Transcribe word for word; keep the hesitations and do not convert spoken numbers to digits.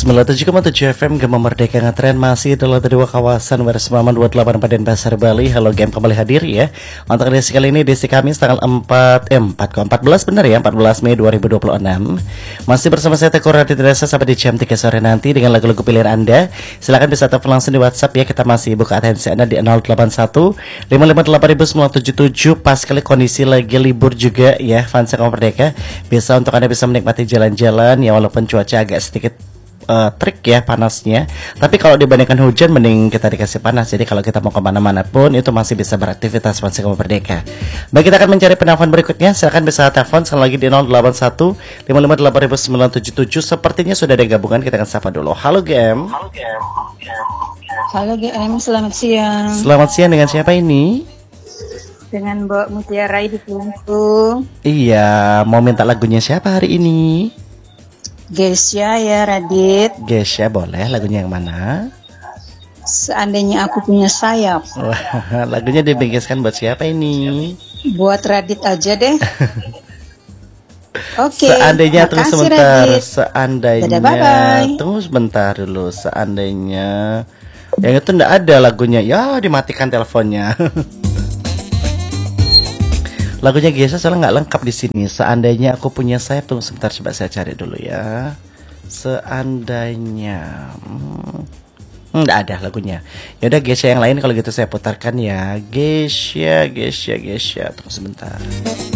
sembilan puluh tujuh koma tujuh F M Gema Merdeka Ngetren masih dalam dua kawasan Bersama dua puluh delapan Paden Pasar Bali. Halo Game kembali hadir ya. Untuk edisi kali ini edisi Kamis tanggal empat eh empat empat belas benar ya, empat belas Mei dua ribu dua puluh enam. Masih bersama saya Teguh Radit Desa sampai di jam tiga sore nanti dengan lagu-lagu pilihan Anda. Silakan bisa telepon langsung di WhatsApp ya. Kita masih buka atensi Anda di nol delapan satu lima lima delapan sembilan tujuh tujuh. Pas kali kondisi lagi libur juga ya, fans Gema Merdeka. Bisa untuk Anda bisa menikmati jalan-jalan ya, walaupun cuaca agak sedikit uh, trik ya panasnya. Tapi kalau dibandingkan hujan mending kita dikasih panas. Jadi kalau kita mau kemana-mana pun itu masih bisa beraktivitas fans Gema Merdeka. Baik, kita akan mencari penelpon berikutnya. Silakan bisa telepon sekali lagi di nol delapan satu lima lima delapan sembilan tujuh tujuh. Sepertinya sudah ada gabungan, kita akan sapa dulu. Halo Gem. Halo Gem. Halo Gem, selamat siang. Selamat siang, dengan siapa ini? Dengan Mbak Mutiara di Kelungkung. Iya, mau minta lagunya siapa hari ini? Gesya ya Radit. Gesya boleh, lagunya yang mana? Seandainya aku punya sayap. Wah, lagunya dibingkiskan buat siapa ini? Buat Radit aja deh. Oke. Okay, seandainya tunggu sebentar. Radit. Seandainya. Dadah, bye bye. Tunggu sebentar dulu. Seandainya. Yang itu ndak ada lagunya. Ya, dimatikan teleponnya. Lagunya Gesya soalnya nggak lengkap di sini. Seandainya aku punya sayap, tunggu sebentar, coba saya cari dulu ya. Seandainya, hmm, nggak ada lagunya. Yaudah Gesya yang lain kalau gitu saya putarkan ya. Gesya, Gesya, Gesya. Tunggu sebentar.